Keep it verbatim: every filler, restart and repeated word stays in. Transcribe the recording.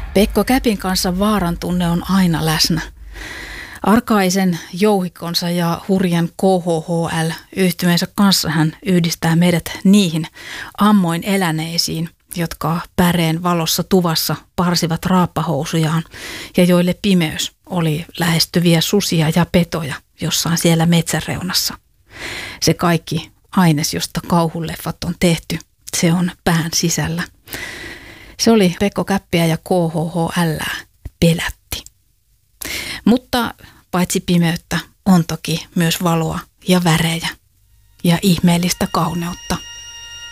Pekko Käpin kanssa vaaran tunne on aina läsnä. Arkaisen jouhikonsa ja hurjan K H H L-yhtymeensä kanssa hän yhdistää meidät niihin ammoin eläneisiin, jotka päreen valossa tuvassa parsivat raappahousujaan ja joille pimeys oli lähestyviä susia ja petoja jossain siellä metsänreunassa. Se kaikki aines, josta kauhuleffat on tehty, se on pään sisällä. Se oli Pekko Käppiä ja K H H L:ää pelätti. Mutta paitsi pimeyttä on toki myös valoa ja värejä ja ihmeellistä kauneutta.